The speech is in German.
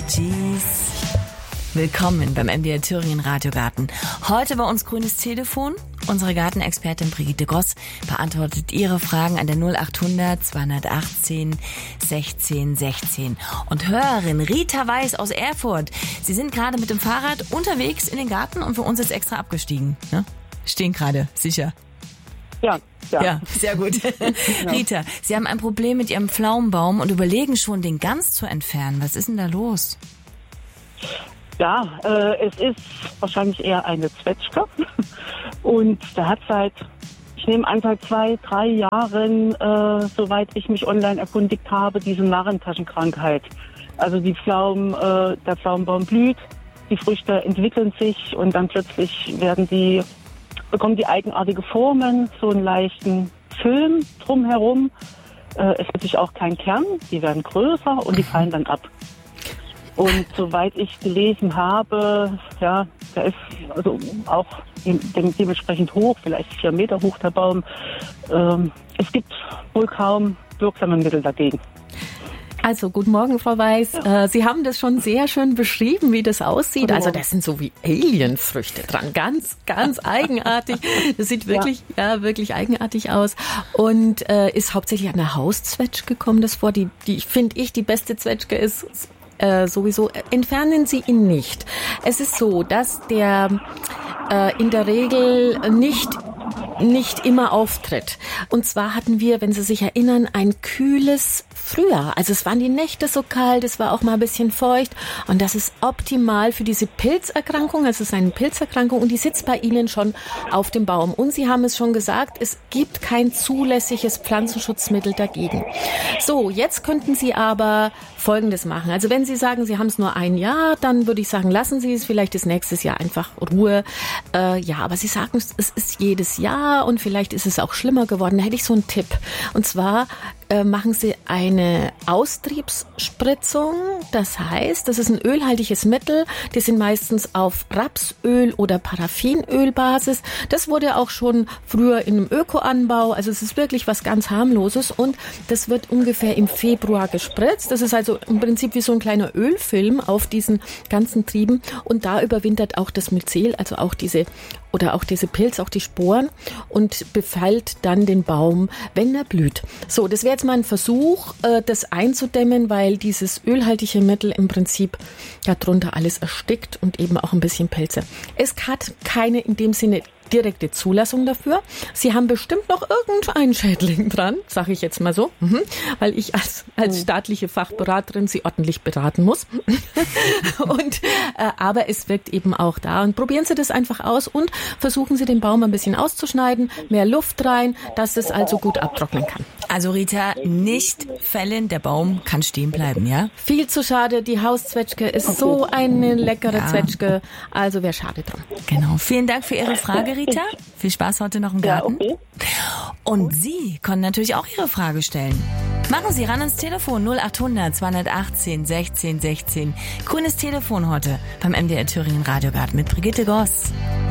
Bee Gees. Willkommen beim MDR Thüringen Radiogarten. Heute bei uns grünes Telefon. Unsere Gartenexpertin Brigitte Goss beantwortet Ihre Fragen an der 0800 218 16 16. Und Hörerin Rita Weiß aus Erfurt. Sie sind gerade mit dem Fahrrad unterwegs in den Garten und für uns ist extra abgestiegen. Ne? Stehen gerade, sicher. Ja, sehr gut. Genau. Rita, Sie haben ein Problem mit Ihrem Pflaumenbaum und überlegen schon, den ganz zu entfernen. Was ist denn da los? Ja, es ist wahrscheinlich eher eine Zwetschge. Und der hat ich nehme an, seit 2-3 Jahren, soweit ich mich online erkundigt habe, diese Narrentaschenkrankheit. Also der Pflaumenbaum blüht, die Früchte entwickeln sich und dann plötzlich bekommen die eigenartige Formen, so einen leichten Film drumherum. Es hat sich auch kein Kern, die werden größer und die fallen dann ab. Und soweit ich gelesen habe, ja, der ist also auch dementsprechend hoch, vielleicht 4 Meter hoch der Baum. Es gibt wohl kaum wirksame Mittel dagegen. Also, guten Morgen, Frau Weiß. Sie haben das schon sehr schön beschrieben, wie das aussieht. Also, das sind so wie Alienfrüchte dran. Ganz, ganz eigenartig. Das sieht wirklich, wirklich eigenartig aus. Und ist hauptsächlich an der Hauszwetschge kommt das vor. Die finde ich, die beste Zwetschge ist sowieso. Entfernen Sie ihn nicht. Es ist so, dass der in der Regel nicht immer auftritt. Und zwar hatten wir, wenn Sie sich erinnern, ein kühles Frühjahr. Also es waren die Nächte so kalt, es war auch mal ein bisschen feucht. Und das ist optimal für diese Pilzerkrankung. Also es ist eine Pilzerkrankung und die sitzt bei Ihnen schon auf dem Baum. Und Sie haben es schon gesagt, es gibt kein zulässiges Pflanzenschutzmittel dagegen. So, jetzt könnten Sie aber Folgendes machen. Also wenn Sie sagen, Sie haben es nur ein Jahr, dann würde ich sagen, lassen Sie es. Vielleicht ist nächstes Jahr einfach Ruhe. Aber Sie sagen, es ist jedes Jahr und vielleicht ist es auch schlimmer geworden. Da hätte ich so einen Tipp. Und zwar machen Sie eine Austriebsspritzung. Das heißt, das ist ein ölhaltiges Mittel. Die sind meistens auf Rapsöl oder Paraffinölbasis. Das wurde auch schon früher in einem Ökoanbau. Also es ist wirklich was ganz harmloses und das wird ungefähr im Februar gespritzt. Das ist also im Prinzip wie so ein kleiner Ölfilm auf diesen ganzen Trieben und da überwintert auch das Myzel, also auch diese Pilz, auch die Sporen und befällt dann den Baum, wenn er blüht. So, das wäre jetzt mal ein Versuch, das einzudämmen, weil dieses ölhaltige Mittel im Prinzip darunter alles erstickt und eben auch ein bisschen Pilze. Es hat keine in dem Sinne direkte Zulassung dafür. Sie haben bestimmt noch irgendeinen Schädling dran, sage ich jetzt mal so, weil ich als staatliche Fachberaterin Sie ordentlich beraten muss. Aber es wirkt eben auch da. Und probieren Sie das einfach aus und versuchen Sie den Baum ein bisschen auszuschneiden, mehr Luft rein, dass es also gut abtrocknen kann. Also Rita, nicht fällen, der Baum kann stehen bleiben, ja? Viel zu schade, die Hauszwetschge ist so eine leckere Zwetschge, also wäre schade dran. Genau, vielen Dank für Ihre Frage, Rita. Viel Spaß heute noch im Garten. Ja, okay. Und Sie können natürlich auch Ihre Frage stellen. Machen Sie ran ins Telefon 0800 218 16 16. Grünes Telefon heute beim MDR Thüringen Radiogarten mit Brigitte Goss.